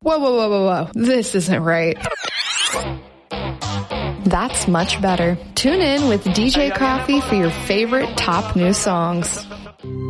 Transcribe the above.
Whoa, whoa, whoa, whoa, whoa. This isn't right. That's much better. Tune in with DJ Coffee for your favorite top new songs.